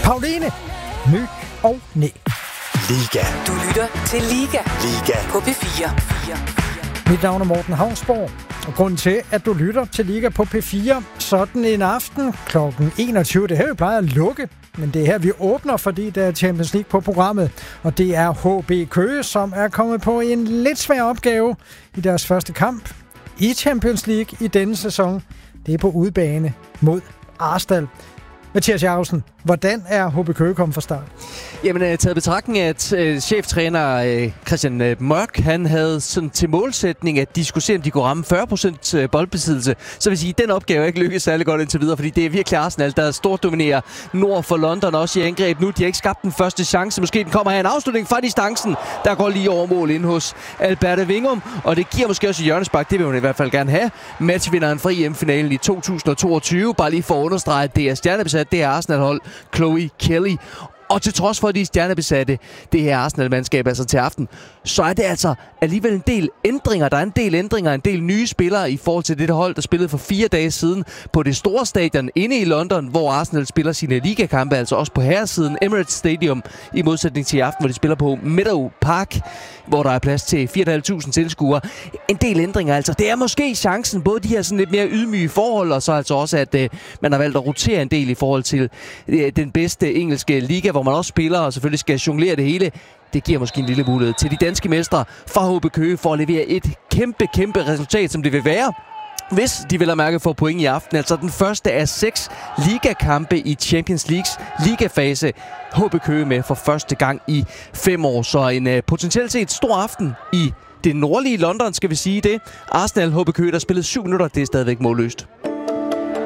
Pauline, Ny og Næ. Liga. Du lytter til Liga. Liga. På P4. Mit navn er Morten Havnsborg, og grunden til, at du lytter til Liga på P4 sådan en aften kl. 21, det her vi plejer at lukke, men det er her vi åbner, fordi der er Champions League på programmet, og det er HB Køge, som er kommet på en lidt svær opgave i deres første kamp i Champions League i denne sæson. Det er på udebane mod Arsenal. Mathias Jacobsen, hvordan er HB Køge kommet fra start? Jamen, taget betragtning af, at cheftræner Christian Mørk, han havde sådan til målsætning, at de skulle se, om de kunne ramme 40% boldbesiddelse. Så vil sige, at den opgave er ikke lykkedes særlig godt indtil videre, fordi det er virkelig Arsenal, der stort dominerer nord for London, også i angreb nu. De har ikke skabt den første chance. Måske den kommer her en afslutning fra distancen, der går lige over mål ind hos Alberte Wingum, og det giver måske også hjørnespark. Det vil hun i hvert fald gerne have. Matchvinderen fra EM-finalen i 2022. Bare lige for at understrege, at det er stjernebesat, det er Arsenal-hold Chloe Kelly. Og til trods for, at de er stjernebesatte, det her Arsenal-mandskab altså til aften, så er det altså alligevel en del ændringer. Der er en del ændringer, en del nye spillere i forhold til det hold, der spillede for 4 dage siden på det store stadion inde i London, hvor Arsenal spiller sine ligakampe, altså også på herresiden Emirates Stadium, i modsætning til i aften, hvor de spiller på Meadow Park, hvor der er plads til 4.500 tilskuere. En del ændringer altså. Det er måske chancen, både de her sådan lidt mere ydmyge forhold, og så altså også, at man har valgt at rotere en del i forhold til den bedste engelske liga, hvor man også spiller og selvfølgelig skal jonglere det hele. Det giver måske en lille mulighed til de danske mestre fra HB Køge for at levere et kæmpe resultat, som det vil være, hvis de vil have mærke for point i aften. Altså den første af 6 ligakampe i Champions Leagues ligafase. HB Køge med for første gang i 5 år. Så en potentielt set stor aften i det nordlige London, skal vi sige det. Arsenal HB Køge, der spillede 7 minutter, det er stadigvæk målløst.